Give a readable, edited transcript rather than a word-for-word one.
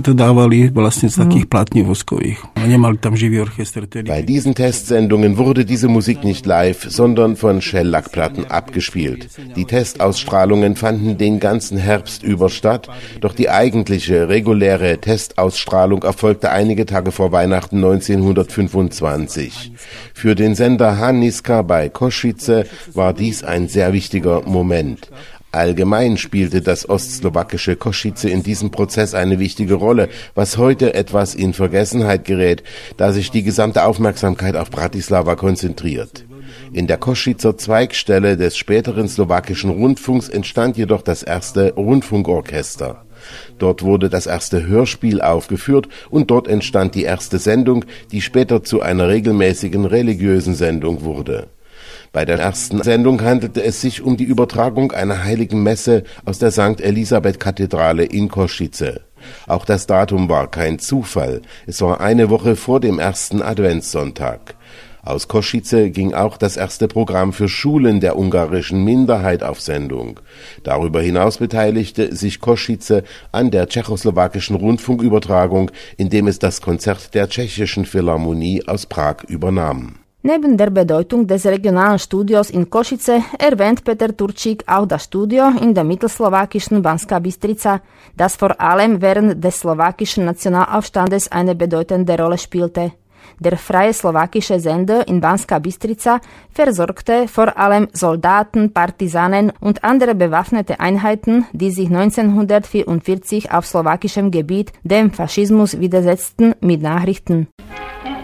to dávali vlastne z takých platní voskových. Nemali tam živý orchester. Bei diesen Testsendungen wurde diese Musik nicht live, sondern von Shellac-Platten abgespielt. Die Testausstrahlungen fanden den ganzen Herbst über statt, doch die eigentliche, reguläre Testausstrahlung erfolgte einige Tage vor Weihnachten 1925. Für den Sender Haniska bei Košice war dies ein sehr wichtiger Moment. Allgemein spielte das ostslowakische Košice in diesem Prozess eine wichtige Rolle, was heute etwas in Vergessenheit gerät, da sich die gesamte Aufmerksamkeit auf Bratislava konzentriert. In der Košicer Zweigstelle des späteren slowakischen Rundfunks entstand jedoch das erste Rundfunkorchester. Dort wurde das erste Hörspiel aufgeführt und dort entstand die erste Sendung, die später zu einer regelmäßigen religiösen Sendung wurde. Bei der ersten Sendung handelte es sich um die Übertragung einer heiligen Messe aus der St. Elisabeth-Kathedrale in Košice. Auch das Datum war kein Zufall. Es war eine Woche vor dem ersten Adventssonntag. Aus Košice ging auch das erste Programm für Schulen der ungarischen Minderheit auf Sendung. Darüber hinaus beteiligte sich Košice an der tschechoslowakischen Rundfunkübertragung, indem es das Konzert der Tschechischen Philharmonie aus Prag übernahm. Neben der Bedeutung des regionalen Studios in Košice erwähnt Peter Turčík auch das Studio in der mittelslowakischen Banská Bystrica, das vor allem während des slowakischen Nationalaufstandes eine bedeutende Rolle spielte. Der freie slowakische Sender in Banská Bystrica versorgte vor allem Soldaten, Partisanen und andere bewaffnete Einheiten, die sich 1944 auf slowakischem Gebiet dem Faschismus widersetzten, mit Nachrichten.